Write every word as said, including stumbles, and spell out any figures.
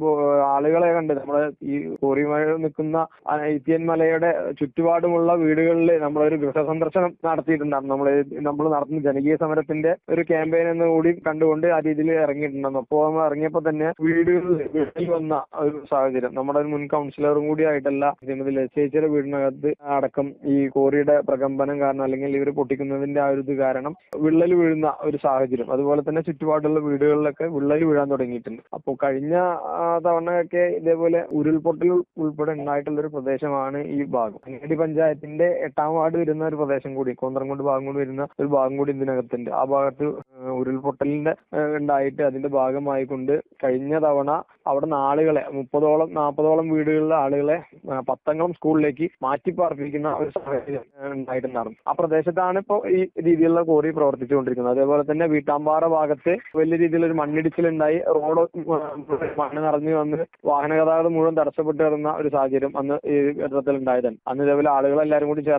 ആളുകളെ കണ്ട് നമ്മുടെ ഈ കോറിമഴ നിൽക്കുന്ന ഐത്യൻ മലയുടെ ചുറ്റുപാടുമുള്ള വീടുകളിൽ നമ്മളൊരു ഗൃഹസന്ദർശനം നടത്തിയിട്ടുണ്ടായിരുന്നു. നമ്മൾ നമ്മൾ നടത്തുന്ന ജനകീയ സമരത്തിന്റെ ഒരു ക്യാമ്പയിൻ എന്ന് കൂടി കണ്ടുകൊണ്ട് ആ രീതിയിൽ ഇറങ്ങിയിട്ടുണ്ടായിരുന്നു. അപ്പോൾ നമ്മൾ ഇറങ്ങിയപ്പോൾ തന്നെ വീടുകളിൽ വീട്ടിൽ വന്ന ഒരു സാഹചര്യം, നമ്മുടെ ഒരു മുൻ കൗൺസിലറും കൂടി ആയിട്ടല്ല ശ്രീമതി ലതേച്ചിയുടെ വീടിനകത്ത് അടക്കം ഈ കോറിയുടെ പ്രകമ്പനം കാരണം അല്ലെങ്കിൽ ഇവർ പൊട്ടിക്കുന്നതിന്റെ ആ ഒരു ഇത് കാരണം വിള്ളൽ വീഴുന്ന ഒരു സാഹചര്യം. അതുപോലെ തന്നെ ചുറ്റുപാടുള്ള വീടുകളിലൊക്കെ വിള്ളൽ വീഴാൻ തുടങ്ങിയിട്ടുണ്ട്. അപ്പോൾ കഴിഞ്ഞ തവണയൊക്കെ ഇതേപോലെ ഉരുൾപൊട്ടൽ ഉൾപ്പെടെ ഉണ്ടായിട്ടുള്ള ഒരു പ്രദേശമാണ് ഈ ഭാഗം. അങ്ങാടി പഞ്ചായത്തിന്റെ എട്ടാം വാർഡ് വരുന്ന ഒരു പ്രദേശം കൂടി, കോന്തറംകുണ്ട് ഭാഗം കൂടി വരുന്ന ഒരു ഭാഗം കൂടി ഇതിനകത്തുണ്ട്. ആ ഭാഗത്ത് ഉരുൾപൊട്ടലിന്റെ ഉണ്ടായിട്ട് അതിന്റെ ഭാഗമായിക്കൊണ്ട് കഴിഞ്ഞ തവണ അവിടെ നിന്ന് ആളുകളെ മുപ്പതോളം നാൽപ്പതോളം വീടുകളിലെ ആളുകളെ പത്തംഗം സ്കൂളിലേക്ക് മാറ്റിപ്പാർപ്പിക്കുന്ന ഒരു സാഹചര്യം ഉണ്ടായിട്ടുണ്ടായിരുന്നു. ആ പ്രദേശത്താണ് ഇപ്പോൾ ഈ രീതിയിലുള്ള കോറി പ്രവർത്തിച്ചുകൊണ്ടിരിക്കുന്നത്. അതേപോലെ തന്നെ വീട്ടാമ്പാറ ഭാഗത്ത് വലിയ രീതിയിലൊരു മണ്ണിടിച്ചിലുണ്ടായി. റോഡ് മണ്ണ് നിറഞ്ഞു വന്ന് വാഹന ഗതാഗതം മുഴുവൻ തടസ്സപ്പെട്ട് കിടന്ന ഒരു സാഹചര്യം അന്ന് ഈ ഘട്ടത്തിൽ ഉണ്ടായതാണ്. അന്ന് ഇതേപോലെ ആളുകളെല്ലാവരും കൂടി ചേർന്ന്